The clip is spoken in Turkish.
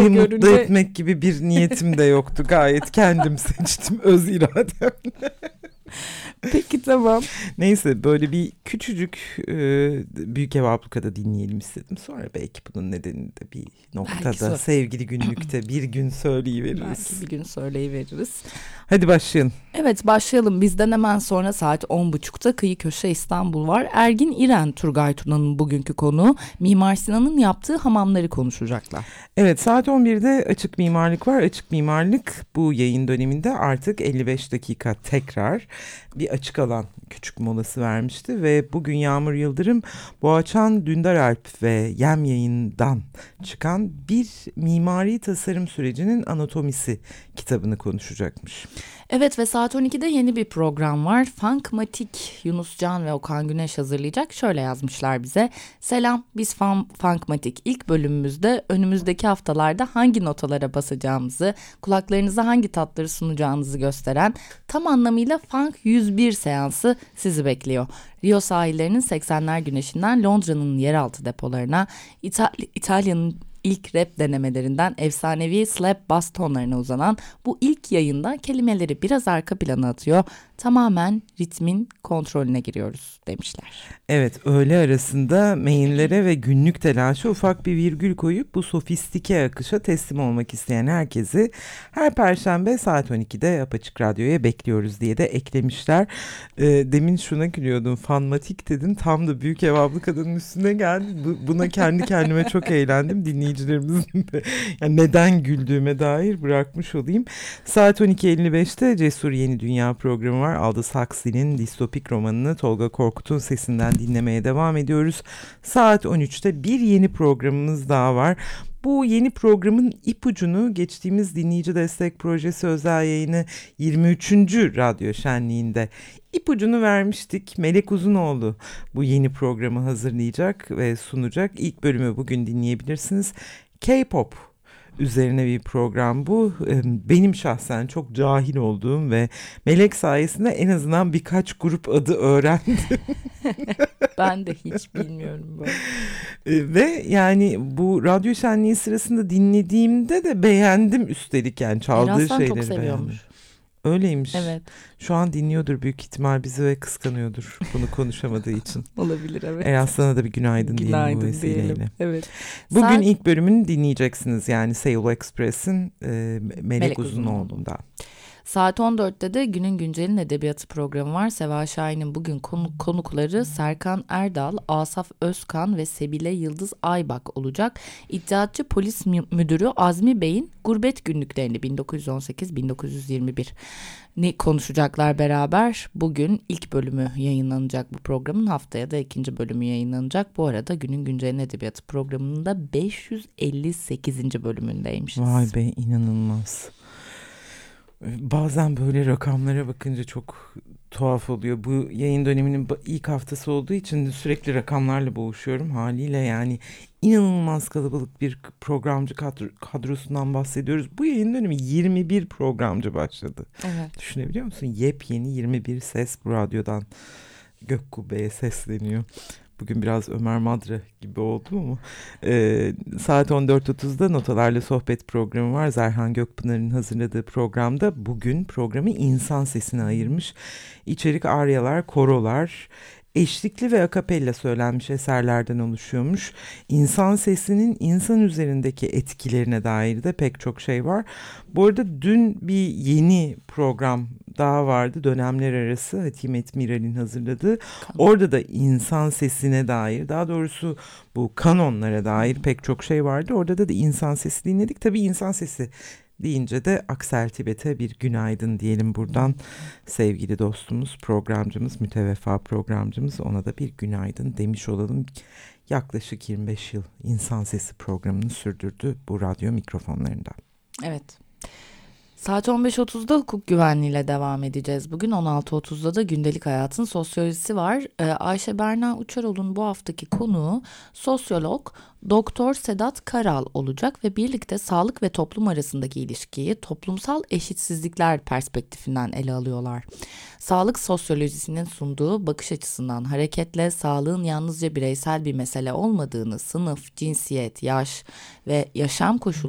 mutlu görünce etmek gibi bir niyetim de yoktu. Gayet kendim seçtim, öz irademle. peki tamam. Neyse, böyle bir küçücük Büyük Ev Abluka'da dinleyelim istedim. Sonra belki bunun nedenini de bir Belki noktada sonra. sevgili günlükte bir gün Belki söyleyiveririz. bir gün söyleyiveririz. Hadi başlayalım. Evet, başlayalım. Bizden hemen sonra saat 10.30'da Kıyı Köşe İstanbul var. Ergin İren, Turgay Tuna'nın bugünkü konuğu. Mimar Sinan'ın yaptığı hamamları konuşacaklar. Evet, saat 11'de Açık Mimarlık var. Açık Mimarlık bu yayın döneminde artık 55 dakika tekrar bir açık alan küçük molası vermişti ve bugün Yağmur Yıldırım, Boğaçan Dündaralp ve Yem Yayın'dan çıkan bir mimari tasarım sürecinin anatomisi kitabını konuşacakmış. Evet ve saat 12'de yeni bir program var. Funkmatik, Yunus Can ve Okan Güneş hazırlayacak. Şöyle yazmışlar bize. Selam, biz Funkmatik. İlk bölümümüzde önümüzdeki haftalarda hangi notalara basacağımızı, kulaklarınıza hangi tatları sunacağınızı gösteren tam anlamıyla Funk 101 seansı sizi bekliyor. Rio sahillerinin 80'ler güneşinden Londra'nın yeraltı depolarına, İtalya'nın ilk rap denemelerinden efsanevi slap bass tonlarına uzanan bu ilk yayında kelimeleri biraz arka plana atıyor. Tamamen ritmin kontrolüne giriyoruz demişler. Evet, öğle arasında mainlere ve günlük telaşa ufak bir virgül koyup bu sofistike akışa teslim olmak isteyen herkesi her perşembe saat 12'de Apaçık Radyo'ya bekliyoruz diye de eklemişler. Demin şuna gülüyordum, fanmatik dedin, tam da Büyük Ev Abluka'nın üstüne geldi. Buna kendi kendime çok eğlendim, dinleyicilerimizin de yani neden güldüğüme dair bırakmış olayım. Saat 12.55'te Cesur Yeni Dünya programı var. Aldous Huxley'nin distopik romanını Tolga Korkut'un sesinden dinlemeye devam ediyoruz. Saat 13'te bir yeni programımız daha var. Bu yeni programın ipucunu geçtiğimiz dinleyici destek projesi özel yayını 23. Radyo Şenliği'nde ipucunu vermiştik. Melek Uzunoğlu bu yeni programı hazırlayacak ve sunacak. İlk bölümü bugün dinleyebilirsiniz. K-pop üzerine bir program bu. Benim şahsen çok cahil olduğum ve Melek sayesinde en azından birkaç grup adı öğrendim. Ben de hiç bilmiyorum bu. Ve yani bu radyo şenliği sırasında dinlediğimde de beğendim, üstelik yani çaldığı Eraslan çok şeyleri beğendim. seviyormuş. Öyleymiş. Evet, Şu an dinliyordur büyük ihtimal bizi ve kıskanıyordur bunu konuşamadığı için. olabilir, evet. Aslan'a da bir günaydın diyelim bu Günaydın vesileyle. diyelim. Evet. Bugün Saat ilk bölümünü dinleyeceksiniz, yani Seoul Express'in Melek Uzunoğlu. Uzunoğlu'nda. Saat 14'te de Günün Güncel'in edebiyatı programı var. Seva Şahin'in bugün konukları Serkan Erdal, Asaf Özkan ve Sebile Yıldız Aybak olacak. İddiatçı Polis Müdürü Azmi Bey'in gurbet günlüklerini 1918-1921 ne konuşacaklar beraber. Bugün ilk bölümü yayınlanacak bu programın, haftaya da ikinci bölümü yayınlanacak. Bu arada Günün Güncel'in edebiyatı programının da 558. bölümündeymişiz. Vay be, inanılmaz. Bazen böyle rakamlara bakınca çok tuhaf oluyor. Bu yayın döneminin ilk haftası olduğu için de sürekli rakamlarla boğuşuyorum haliyle, yani inanılmaz kalabalık bir programcı kadrosundan bahsediyoruz. Bu yayın dönemi 21 programcı başladı. Evet. Düşünebiliyor musun? Yepyeni 21 ses bu radyodan gök kubbeye sesleniyor. Bugün biraz Ömer Madra gibi oldu mu? Saat 14.30'da Notalarla Sohbet programı var. Zerhan Gökpınar'ın hazırladığı programda bugün programı insan sesine ayırmış. İçerik aryalar, korolar, eşlikli ve akapella söylenmiş eserlerden oluşuyormuş. İnsan sesinin insan üzerindeki etkilerine dair de pek çok şey var. Bu arada dün bir yeni program daha vardı, dönemler arası, Hatimet Miral'in hazırladığı. Orada da insan sesine dair, daha doğrusu bu kanonlara dair pek çok şey vardı. Orada da insan sesi dinledik. Tabii insan sesi deyince de Aksel Tibet'e bir günaydın diyelim buradan. Sevgili dostumuz, programcımız, mütevefa programcımız, ona da bir günaydın demiş olalım. Yaklaşık 25 yıl insan sesi programını sürdürdü bu radyo mikrofonlarında. Evet. Saat 15.30'da hukuk güvenliğiyle devam edeceğiz. Bugün 16.30'da da gündelik hayatın sosyolojisi var. Ayşe Berna Uçaroğlu'nun bu haftaki konuğu sosyolog Doktor Sedat Karal olacak ve birlikte sağlık ve toplum arasındaki ilişkiyi toplumsal eşitsizlikler perspektifinden ele alıyorlar. Sağlık sosyolojisinin sunduğu bakış açısından hareketle sağlığın yalnızca bireysel bir mesele olmadığını, sınıf, cinsiyet, yaş ve yaşam koşulları